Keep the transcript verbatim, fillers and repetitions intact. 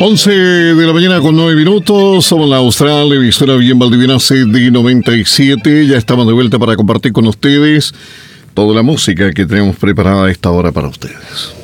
once de la mañana con nueve minutos, somos la Austral, emisora bien Valdivina C D noventa y siete. Ya estamos de vuelta para compartir con ustedes toda la música que tenemos preparada a esta hora para ustedes.